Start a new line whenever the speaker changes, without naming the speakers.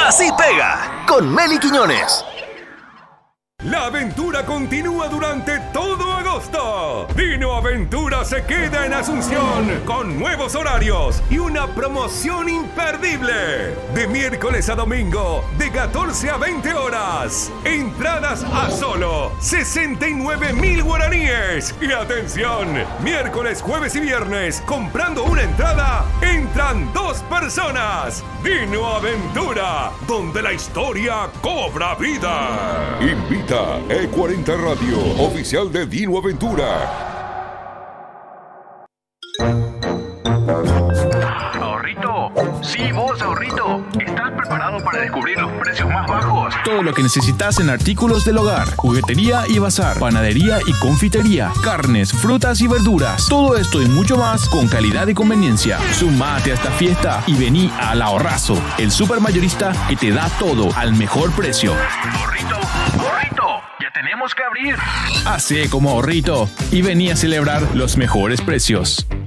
Así pega con Meli Quiñones.
La aventura continúa durante todo agosto. Dino Aventura se queda en Asunción con nuevos horarios y una promoción imperdible. De miércoles a domingo, de 14 a 20 horas. Entradas a solo 69.000 guaraníes. Y atención, miércoles, jueves y viernes, comprando una entrada, entran 2 personas. Dino Aventura, donde la historia cobra vida.
Invita E40 Radio, oficial de Dino Aventura.
Ahorrito, sí vos, ahorrito, ¿estás preparado para descubrir los precios más bajos?
Todo lo que necesitas en artículos del hogar, juguetería y bazar, panadería y confitería, carnes, frutas y verduras. Todo esto y mucho más con calidad y conveniencia. Sumate a esta fiesta y vení al Ahorrazo, el supermayorista que te da todo al mejor precio.
Ahorrito, ya tenemos que abrir.
Hacé como Ahorrito y vení a celebrar los mejores precios.